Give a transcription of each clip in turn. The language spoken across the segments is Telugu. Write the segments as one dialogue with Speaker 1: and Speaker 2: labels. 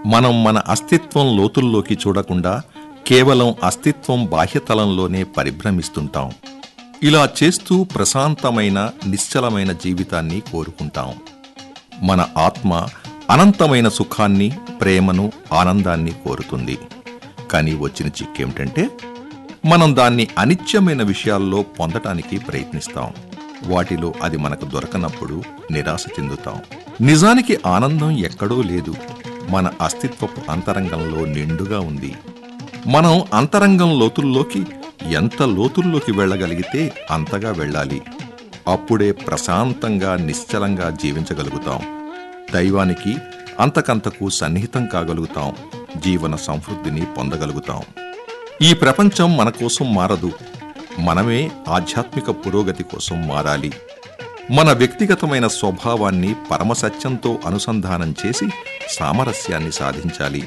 Speaker 1: మనం మన అస్తిత్వం లోతుల్లోకి చూడకుండా కేవలం అస్తిత్వం బాహ్యతలంలోనే పరిభ్రమిస్తుంటాం. ఇలా చేస్తూ ప్రశాంతమైన నిశ్చలమైన జీవితాన్ని కోరుకుంటాం. మన ఆత్మ అనంతమైన సుఖాన్ని, ప్రేమను, ఆనందాన్ని కోరుతుంది. కానీ వచ్చిన చిక్కేమిటంటే మనం దాన్ని అనిత్యమైన విషయాల్లో పొందటానికి ప్రయత్నిస్తాం. వాటిలో అది మనకు దొరకనప్పుడు నిరాశ చెందుతాం. నిజానికి ఆనందం ఎక్కడో లేదు, మన అస్తిత్వపు అంతరంగంలో నిండుగా ఉంది. మనం అంతరంగం లోతుల్లోకి ఎంత లోతుల్లోకి వెళ్ళగలిగితే అంతగా వెళ్ళాలి. అప్పుడే ప్రశాంతంగా నిశ్చలంగా జీవించగలుగుతాం. దైవానికి అంతకంతకు సన్నిహితం కాగలుగుతాం. జీవన సంతృప్తిని పొందగలుగుతాం. ఈ ప్రపంచం మన కోసం మారదు, మనమే ఆధ్యాత్మిక పురోగతి కోసం మారాలి. మన వ్యక్తిగతమైన స్వభావాన్ని పరమసత్యంతో అనుసంధానం చేసి సామరస్యాన్ని సాధించాలి.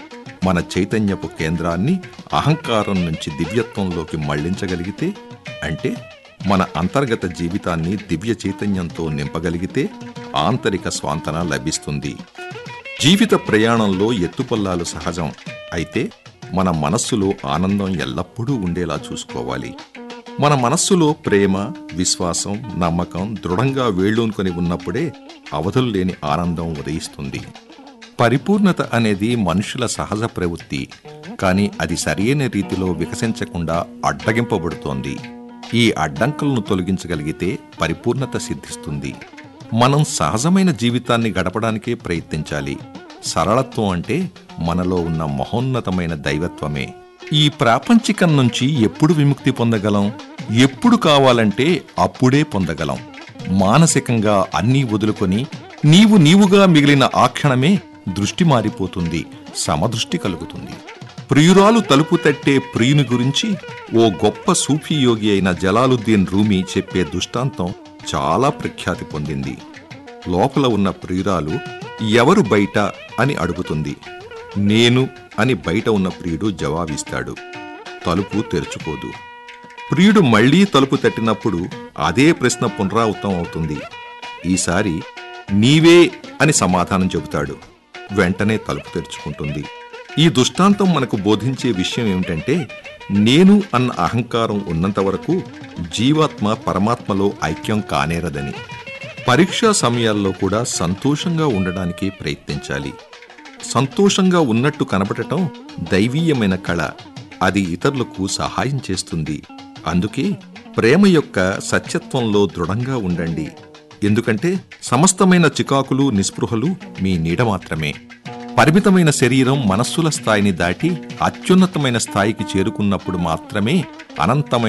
Speaker 1: మన చైతన్యపు కేంద్రాన్ని అహంకారం నుంచి దివ్యత్వంలోకి మళ్లించగలిగితే, అంటే మన అంతర్గత జీవితాన్ని దివ్య చైతన్యంతో నింపగలిగితే ఆంతరిక స్వాంతన లభిస్తుంది. జీవిత ప్రయాణంలో ఎత్తుపల్లాలు సహజం. అయితే మన మనస్సులో ఆనందం ఎల్లప్పుడూ ఉండేలా చూసుకోవాలి. మన మనస్సులో ప్రేమ, విశ్వాసం, నమ్మకం దృఢంగా వేళ్ళూనుకొని ఉన్నప్పుడే అవధులు లేని ఆనందం ఉదయిస్తుంది. పరిపూర్ణత అనేది మనుషుల సహజ ప్రవృత్తి. కానీ అది సరియైన రీతిలో వికసించకుండా అడ్డగింపబడుతోంది. ఈ అడ్డంకులను తొలగించగలిగితే పరిపూర్ణత సిద్ధిస్తుంది. మనం సహజమైన జీవితాన్ని గడపడానికే ప్రయత్నించాలి. సరళత్వం అంటే మనలో ఉన్న మహోన్నతమైన దైవత్వమే. ఈ ప్రాపంచికం నుంచి ఎప్పుడు విముక్తి పొందగలం? ఎప్పుడు కావాలంటే అప్పుడే పొందగలం. మానసికంగా అన్నీ వదులుకొని నీవుగా మిగిలిన ఆ క్షణమే దృష్టి మారిపోతుంది, సమదృష్టి కలుగుతుంది. ప్రియురాలు తలుపు తట్టే ప్రియుని గురించి ఓ గొప్ప సూఫీ యోగి అయిన జలాలుద్దీన్ రూమీ చెప్పే దృష్టాంతం చాలా ప్రఖ్యాతి పొందింది. లోపల ఉన్న ప్రియురాలు ఎవరు బయట అని అడుగుతుంది. నేను అని బయట ఉన్న ప్రియుడు జవాబిస్తాడు. తలుపు తెరుచుకోదు. ప్రియుడు మళ్లీ తలుపు తట్టినప్పుడు అదే ప్రశ్న పునరావృతం అవుతుంది. ఈసారి నీవే అని సమాధానం చెబుతాడు. వెంటనే తలుపు తెరుచుకుంటుంది. ఈ దృష్టాంతం మనకు బోధించే విషయం ఏమిటంటే, నేను అన్న అహంకారం ఉన్నంత వరకు జీవాత్మ పరమాత్మలో ఐక్యం కానేరదని. పరీక్షా సమయాల్లో కూడా సంతోషంగా ఉండడానికి ప్రయత్నించాలి. సంతోషంగా ఉన్నట్టు కనబడటం దైవీయమైన కళ. అది ఇతరులకు సహాయం చేస్తుంది. అందుకే ప్రేమ యొక్క సత్యత్వంలో దృఢంగా ఉండండి. ఎందుకంటే సమస్తమైన చికాకులు, నిస్పృహలు మీ నీడ మాత్రమే. పరిమితమైన శరీరం మనస్సుల స్థాయిని దాటి అత్యున్నతమైన స్థాయికి చేరుకున్నప్పుడు మాత్రమే అనంతమైన